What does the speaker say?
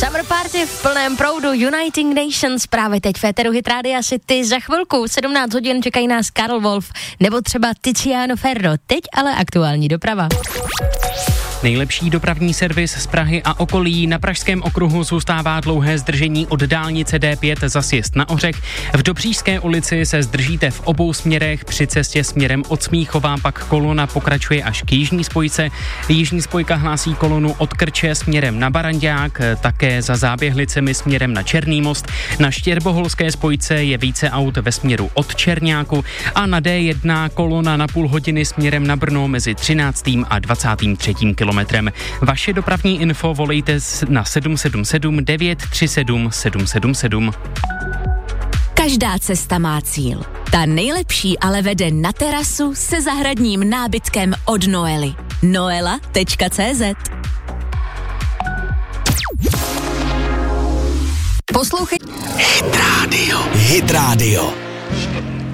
Summer Party v plném proudu, Uniting Nations právě teď v éteru Hit Rádia City. Za chvilku 17 hodin čekají nás Karl Wolf nebo třeba Tiziano Ferro. Teď ale aktuální doprava. Nejlepší dopravní servis z Prahy a okolí. Na pražském okruhu zůstává dlouhé zdržení od dálnice D5 za sjezd na Ohřech. V Dobříšské ulici se zdržíte v obou směrech. Při cestě směrem od Smíchova pak kolona pokračuje až k jižní spojce. Jižní spojka hlásí kolonu od Krče směrem na Barandák, také za Záběhlicemi směrem na Černý most. Na Štěrboholské spojce je více aut ve směru od Čerňáku a na D1 kolona na půl hodiny směrem na Brno mezi 13. a 23. kilometrem. Vaše dopravní info volejte na 777 937 777. Každá cesta má cíl. Ta nejlepší ale vede na terasu se zahradním nábytkem od Noely. Noela.cz. Poslouchej Hit Radio.